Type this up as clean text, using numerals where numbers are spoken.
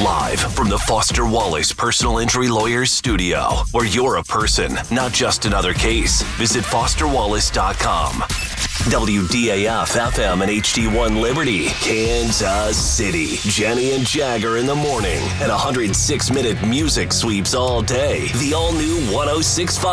Live from the Foster Wallace Personal Injury Lawyers Studio, where you're a person, not just another case. Visit fosterwallace.com. WDAF FM and HD1 Liberty, Kansas City. Jenny and Jagger in the morning and 106-minute music sweeps all day. The all-new 106.5